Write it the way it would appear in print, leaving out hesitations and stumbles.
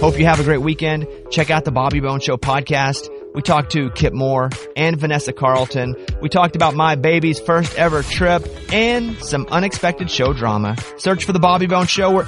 Hope you have a great weekend. Check out the Bobby Bone Show podcast. We talked to Kip Moore and Vanessa Carlton. We talked about my baby's first ever trip and some unexpected show drama. Search for the Bobby Bone Show